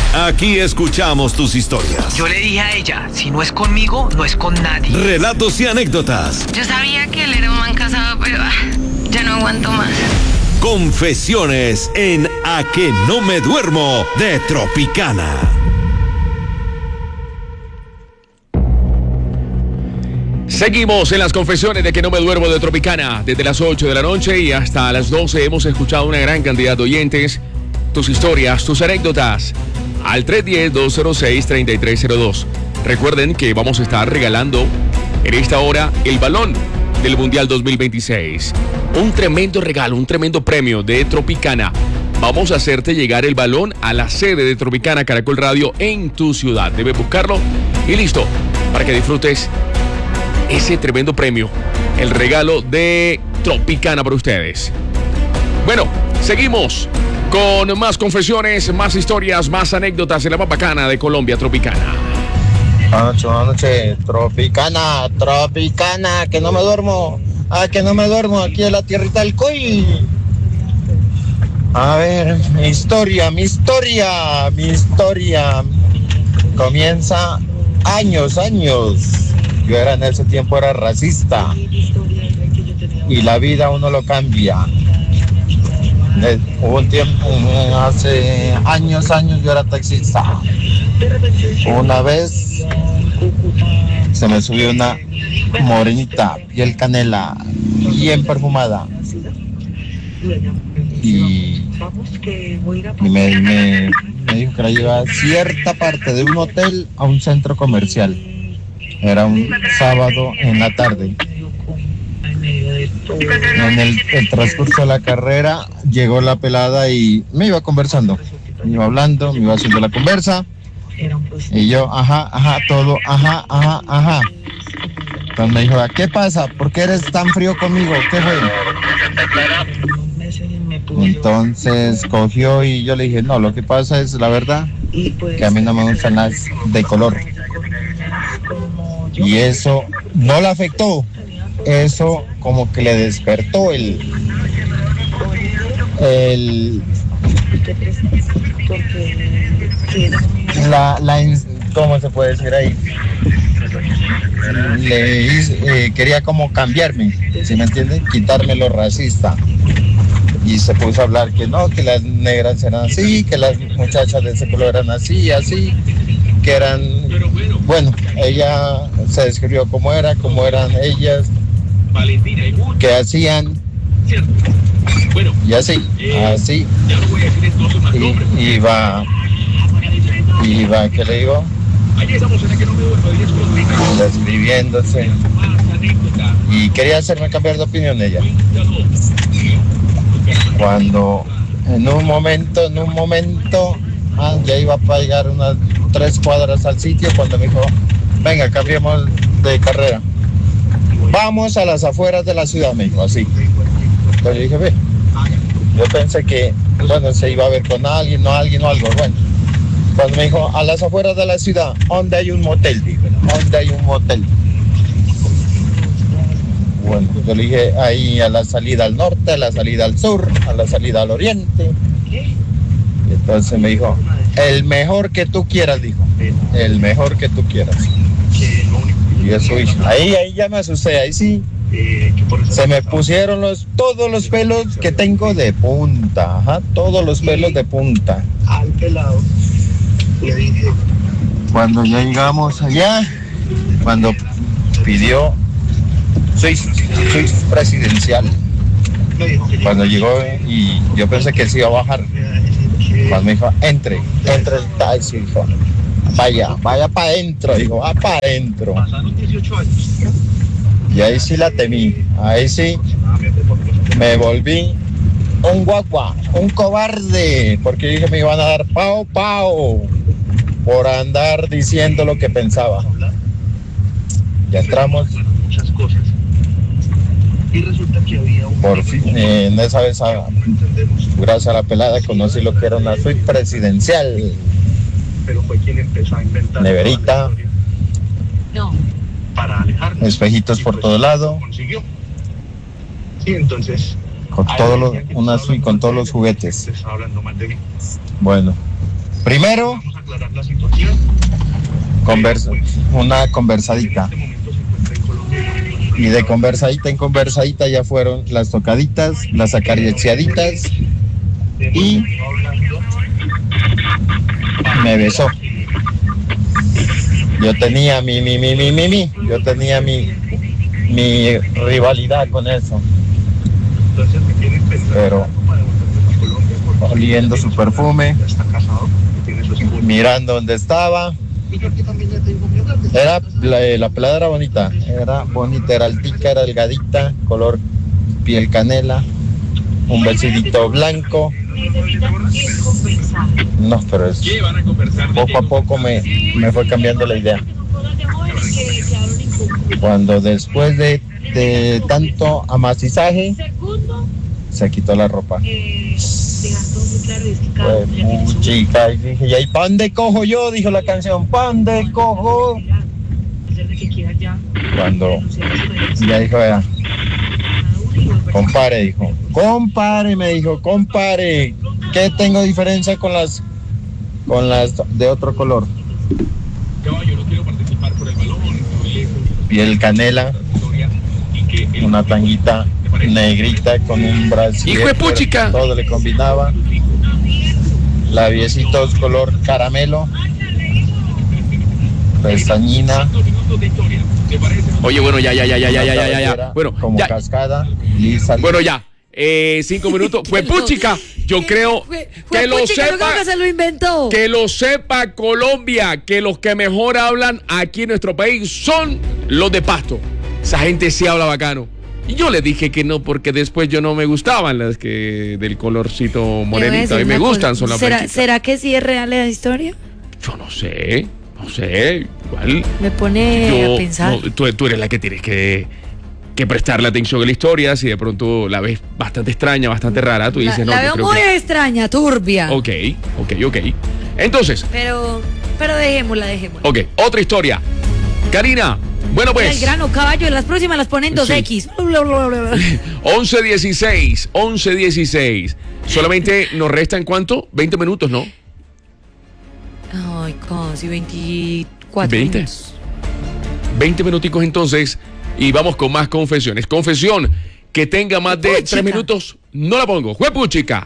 Aquí escuchamos tus historias. Yo le dije a ella, si no es conmigo, no es con nadie. Relatos y anécdotas. Yo sabía que él era un man casado, pero ya no aguanto más. Confesiones en A que no me duermo de Tropicana. Seguimos en las confesiones de que no me duermo de Tropicana. Desde las 8 de la noche y hasta las 12 hemos escuchado una gran cantidad de oyentes. Tus historias, tus anécdotas. Al 310-206-3302. Recuerden que vamos a estar regalando en esta hora el balón del Mundial 2026. Un tremendo regalo, un tremendo premio de Tropicana. Vamos a hacerte llegar el balón a la sede de Tropicana Caracol Radio en tu ciudad. Debes buscarlo y listo, para que disfrutes ese tremendo premio. El regalo de Tropicana para ustedes. Bueno, seguimos con más confesiones, más historias, más anécdotas de la más bacana de Colombia, Tropicana. Buenas noches, Tropicana, que no me duermo. Que no me duermo aquí en la tierrita del Cuy. A ver, mi historia. Comienza años. Yo en ese tiempo era racista. Y la vida uno lo cambia. Hubo un tiempo, hace años yo era taxista. Una vez se me subió una morenita, piel canela, bien perfumada. Y me dijo que la llevaba a cierta parte de un hotel a un centro comercial. Era un sábado en la tarde. En el transcurso de la carrera llegó la pelada y me iba conversando. Me iba hablando, me iba haciendo la conversa. Y yo, todo, ajá. Entonces me dijo, ¿qué pasa? ¿Por qué eres tan frío conmigo? ¿Qué fue? Entonces cogió y yo le dije, no, lo que pasa es, la verdad, que a mí no me gustan las de color. Y eso no le afectó. Eso como que le despertó ¿cómo se puede decir ahí? Quería como cambiarme, ¿sí me entienden? Quitarme lo racista. Y se puso a hablar que no, que las negras eran así, que las muchachas de ese color eran así, que eran, bueno, ella se describió cómo eran ellas, que hacían, y así, y va, ¿qué le digo? Describiéndose, y quería hacerme cambiar de opinión ella. Cuando en un momento, ya iba para llegar unas 3 cuadras al sitio, cuando me dijo, venga, cambiemos de carrera. Vamos a las afueras de la ciudad, me dijo, así. Entonces yo dije, ve, yo pensé que, bueno, se iba a ver con alguien o algo, bueno. Cuando me dijo, a las afueras de la ciudad, ¿dónde hay un motel? Dijo, ¿dónde hay un motel? Bueno, yo le dije, ahí a la salida al norte, a la salida al sur, a la salida al oriente. Y entonces me dijo, el mejor que tú quieras, dijo, el mejor que tú quieras. Y eso, ahí ya me asusté, ahí sí. Se me pusieron todos los pelos que tengo de punta, todos los pelos de punta. Al pelado le dije. Cuando ya llegamos allá, cuando pidió soy presidencial, cuando llegó y yo pensé que se iba a bajar, cuando me dijo, entre el taxi, dijo, vaya para adentro, dijo, va para adentro. Y ahí sí la temí, ahí sí me volví un guagua, un cobarde, porque dije me iban a dar pao por andar diciendo lo que pensaba. Ya entramos. Por fin, en esa vez, gracias a la pelada, conocí lo que era una suite presidencial. Pero fue quien empezó a inventar. Neverita. No. Espejitos por todo lado. Sí, entonces. Con una suite con todos los juguetes. Bueno, primero una conversadita. Y de conversadita en conversadita ya fueron las tocaditas, las acariciaditas y me besó. Yo tenía yo tenía mi rivalidad con eso. Pero oliendo su perfume, mirando dónde estaba. La pelada era bonita, era altica, era delgadita, color piel canela, un vestidito blanco. No, pero es, poco a poco me fue cambiando la idea. Cuando después de tanto amacizaje, se quitó la ropa. Pues, chica, y dije, ¿y ahí pa' dónde cojo yo? Dijo la canción, ¿pa' dónde cojo? Cuando ya dijo, vea, compare, me dijo, ¿qué tengo diferencia con las de otro color? Piel canela, una tanguita negrita con un brazo. ¡Hijo de puchica! Todo le combinaba. Labiecitos color caramelo. Pestañina. Oye, bueno, ya. Bueno, como ya. Cascada, lisa. Bueno, ya. 5 minutos. Fue puchica. Yo creo que lo sepa. Que se lo inventó. Que lo sepa Colombia, que los que mejor hablan aquí en nuestro país son los de Pasto. Esa gente sí habla bacano. Y yo le dije que no, porque después yo no me gustaban las que del colorcito morenito. A mí me gustan, son las blanquitas. ¿Será que sí es real la historia? Yo no sé. Igual. Me pone a pensar. No, tú eres la que tienes que prestarle atención a la historia. Si de pronto la ves bastante extraña, bastante rara, tú dices no. La veo muy extraña, turbia. Ok. Entonces. Pero dejémosla. Ok, otra historia. Karina, bueno pues. El grano, caballo, las próximas las ponen 2X. 11:16. Solamente nos restan ¿cuánto? 20 minutos, ¿no? Ay, casi 24 20 minutos. 20 minuticos entonces. Y vamos con más confesiones. Confesión que tenga más de 3 minutos, no la pongo. ¡Juepuchica!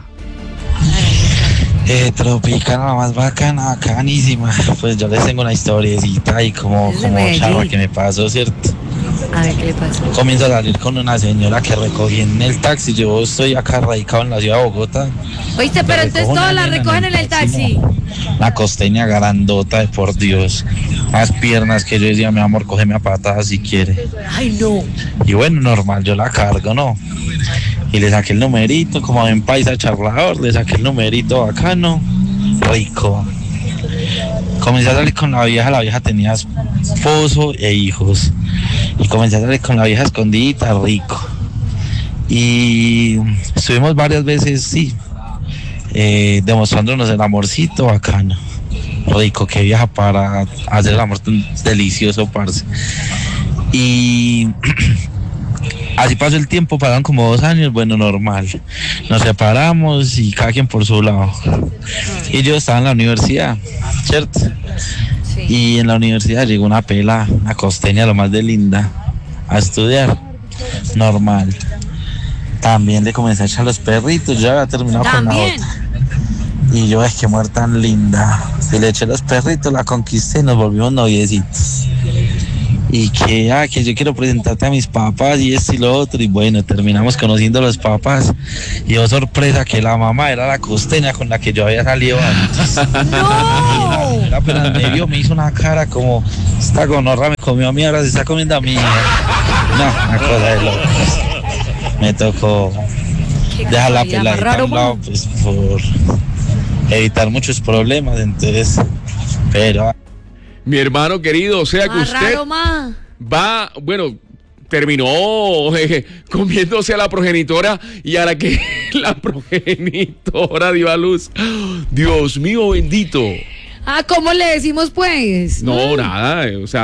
Tropicana, la más bacana, bacanísima. Pues yo les tengo una historiecita y como charla que me pasó, ¿cierto? A ver, ¿qué le pasó? Comienzo a salir con una señora que recogí en el taxi. Yo estoy acá radicado en la ciudad de Bogotá. Oíste, pero entonces todas la recogen en el taxi. La costeña grandota de por Dios. Más piernas que yo decía, mi amor, cógeme a patadas si quiere. Ay, no. Y bueno, normal, yo la cargo, ¿no? Y le saqué el numerito, como en paisa charlador, le saqué el numerito bacano, rico. Comencé a salir con la vieja tenía esposo e hijos. Y comencé a salir con la vieja escondidita, rico. Y estuvimos varias veces, sí, demostrándonos el amorcito bacano. Rico, que vieja para hacer el amor delicioso, parce. Y así pasó el tiempo, pasaron como 2 años, bueno, normal. Nos separamos y cada quien por su lado. Y yo estaba en la universidad, ¿cierto? Sí. Y en la universidad llegó una pela, una costeña, lo más de linda, a estudiar. Normal. También le comencé a echar los perritos, ya había terminado con la otra. Y yo, es que mujer tan linda. Y le eché los perritos, la conquisté y nos volvimos noviecitos. Y que yo quiero presentarte a mis papás y esto y lo otro. Y bueno, terminamos conociendo a los papás. Y oh, sorpresa, que la mamá era la costeña con la que yo había salido antes. ¡No! Y la apenas me vio, me hizo una cara como, esta gonorra me comió a mí, ahora se está comiendo a mí. No, una cosa de locos. Me tocó dejar la peladita a un lado, pues por evitar muchos problemas, entonces, pero... Mi hermano querido, o sea que usted va, bueno, terminó comiéndose a la progenitora y a la que la progenitora dio a luz. Dios mío bendito. ¿Cómo le decimos pues? No, nada, o sea...